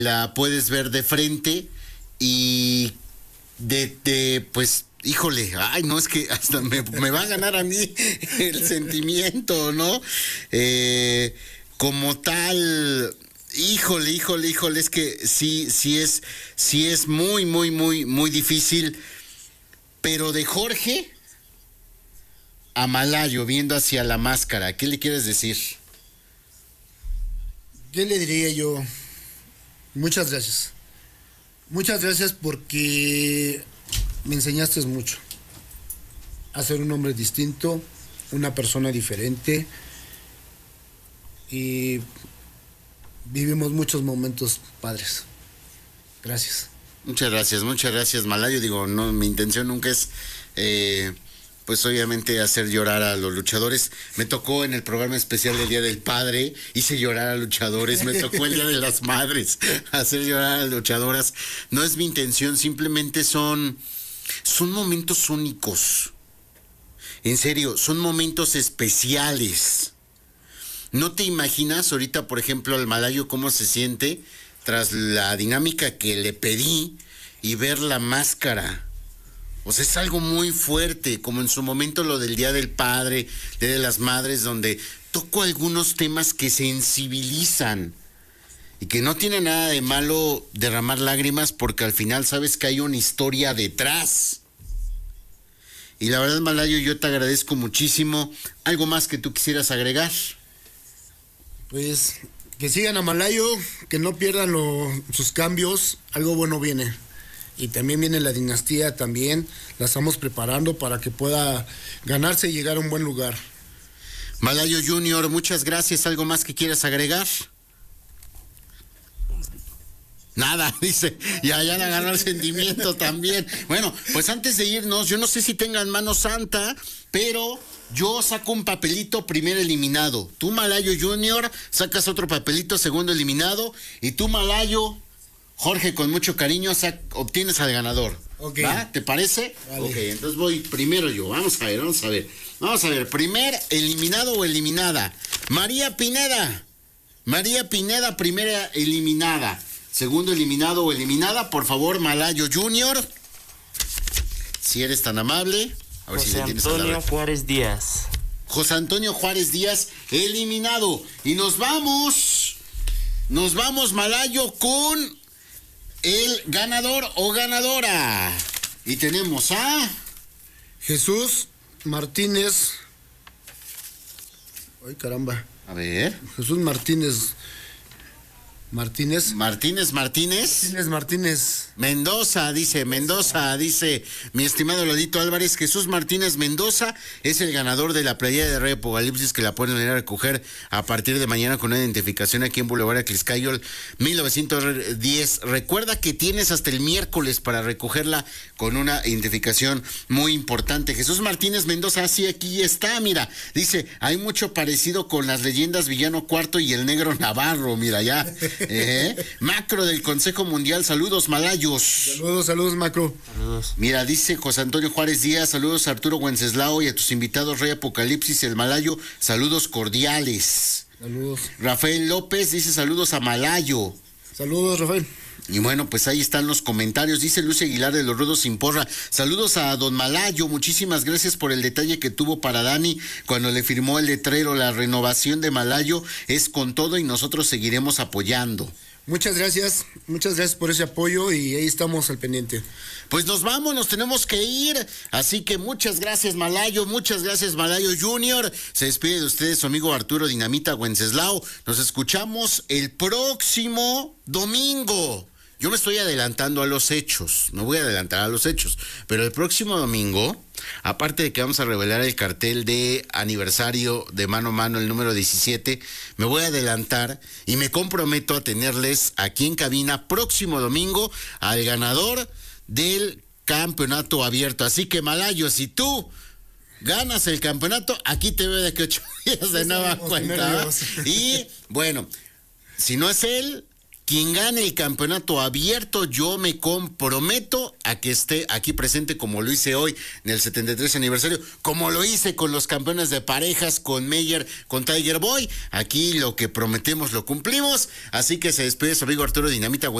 la puedes ver de frente y pues, híjole, ay, no, es que hasta me va a ganar a mí el sentimiento, ¿no? Como tal, híjole, es que sí es muy difícil, pero de Jorge a Malayo, viendo hacia la máscara, ¿qué le quieres decir? ¿Qué le diría yo? Muchas gracias. Muchas gracias porque me enseñaste mucho a ser un hombre distinto, una persona diferente, y vivimos muchos momentos padres. Gracias. Muchas gracias, Malayo. Digo, no, mi intención nunca es pues obviamente hacer llorar a los luchadores. Me tocó en el programa especial del Día del Padre, hice llorar a luchadores. Me tocó el Día de las Madres, hacer llorar a luchadoras. No es mi intención, simplemente son momentos únicos. En serio, son momentos especiales. No te imaginas ahorita, por ejemplo, al Malayo cómo se siente tras la dinámica que le pedí y ver la máscara. O sea, es algo muy fuerte, como en su momento lo del Día del Padre, Día de las Madres, donde toco algunos temas que sensibilizan y que no tiene nada de malo derramar lágrimas, porque al final sabes que hay una historia detrás. Y la verdad, Malayo, yo te agradezco muchísimo. ¿Algo más que tú quisieras agregar? Pues que sigan a Malayo, que no pierdan sus cambios, algo bueno viene. Y también viene la dinastía, también la estamos preparando para que pueda ganarse y llegar a un buen lugar. Malayo Junior, muchas gracias. ¿Algo más que quieras agregar? Nada, dice, ya le agarró el sentimiento también. Bueno, pues antes de irnos, yo no sé si tengan mano santa, pero yo saco un papelito primer eliminado. Tú, Malayo Junior, sacas otro papelito segundo eliminado. Y tú, Malayo, Jorge, con mucho cariño, obtienes al ganador. Okay. ¿Va? ¿Te parece? Vale. Ok, entonces voy primero yo. Vamos a ver. Primer eliminado o eliminada. María Pineda, primera eliminada. Segundo eliminado o eliminada, por favor, Malayo Junior. Si eres tan amable. A ver José si le tienes Antonio Juárez Díaz. José Antonio Juárez Díaz, eliminado. Y nos vamos, Malayo, con el ganador o ganadora. Y tenemos a Jesús Martínez. Ay, caramba. A ver. Jesús Martínez. Martínez. Mendoza, dice mi estimado Lolito Álvarez. Jesús Martínez Mendoza es el ganador de la playera de Rey Apocalipsis, que la pueden venir a recoger a partir de mañana con una identificación aquí en Boulevard Atliscayol 1910. Recuerda que tienes hasta el miércoles para recogerla con una identificación muy importante. Jesús Martínez Mendoza, sí, aquí está, mira, dice, hay mucho parecido con las leyendas Villano Cuarto y el Negro Navarro, mira ya. Macro del Consejo Mundial, saludos, Malayos. Saludos, Macro. Saludos. Mira, dice José Antonio Juárez Díaz, saludos a Arturo Wenceslao y a tus invitados Rey Apocalipsis, el Malayo, saludos cordiales. Saludos. Rafael López dice saludos a Malayo. Saludos, Rafael. Y bueno, pues ahí están los comentarios. Dice Lucy Aguilar de Los Rudos Sin Porra. Saludos a don Malayo. Muchísimas gracias por el detalle que tuvo para Dani cuando le firmó el letrero. La renovación de Malayo es con todo y nosotros seguiremos apoyando. Muchas gracias por ese apoyo y ahí estamos al pendiente. Pues nos vamos, nos tenemos que ir, así que muchas gracias Malayo Junior. Se despide de ustedes su amigo Arturo Dinamita Wenceslao. Nos escuchamos el próximo domingo. Yo me estoy adelantando a los hechos, no voy a adelantar a los hechos, pero el próximo domingo, aparte de que vamos a revelar el cartel de aniversario de Mano a Mano, el número 17, me voy a adelantar y me comprometo a tenerles aquí en cabina próximo domingo al ganador del campeonato abierto. Así que Malayo, si tú ganas el campeonato, aquí te veo de que 8 días de nueva cuenta. Y bueno, si no es él, quien gane el campeonato abierto, yo me comprometo a que esté aquí presente como lo hice hoy en el 73 aniversario, como lo hice con los campeones de parejas, con Meyer, con Tiger Boy. Aquí lo que prometemos lo cumplimos, así que se despide su amigo Arturo Dinamita.